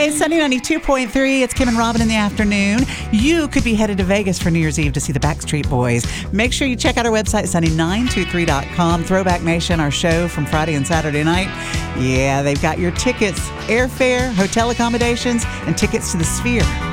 Hey, Sunny 92.3. It's Kim and Robin in the afternoon. You could be headed to Vegas for New Year's Eve to see the Backstreet Boys. Make sure you check out our website, sunny923.com. Throwback Nation, our show from Friday and Saturday night. Yeah, they've got your tickets, airfare, hotel accommodations, and tickets to the Sphere.